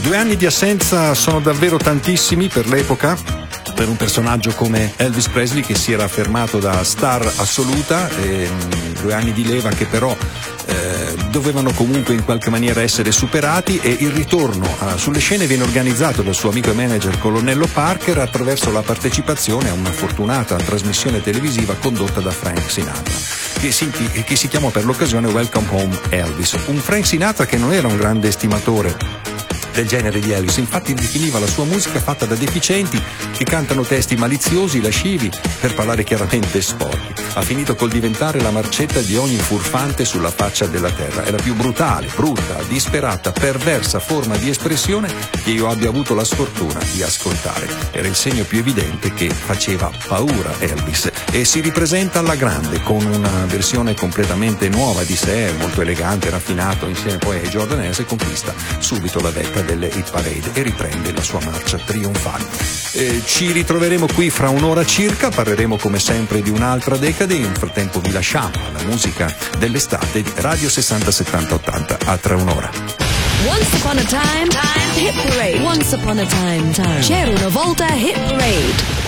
2 anni di assenza sono davvero tantissimi per l'epoca, per un personaggio come Elvis Presley che si era affermato da star assoluta, 2 anni di leva che però dovevano comunque in qualche maniera essere superati, e il ritorno sulle scene viene organizzato dal suo amico e manager Colonnello Parker attraverso la partecipazione a una fortunata trasmissione televisiva condotta da Frank Sinatra, che si chiamò per l'occasione Welcome Home Elvis. Un Frank Sinatra che non era un grande estimatore del genere di Elvis, infatti definiva la sua musica fatta da deficienti che cantano testi maliziosi, lascivi, per parlare chiaramente sporchi. Ha finito col diventare la marcetta di ogni furfante sulla faccia della terra. È la più brutale, brutta, disperata, perversa forma di espressione che io abbia avuto la sfortuna di ascoltare. Era il segno più evidente che faceva paura Elvis, e si ripresenta alla grande con una versione completamente nuova di sé, molto elegante, raffinato, insieme poi ai Jordan Hayes, e conquista subito la vetta delle hit parade e riprende la sua marcia trionfale. Ci ritroveremo qui fra un'ora circa, parleremo come sempre di un'altra decade. In frattempo vi lasciamo alla musica dell'estate di Radio 60 70 80. A tra un'ora. Once upon a time, hit parade. Once upon a time. C'era una volta hit parade.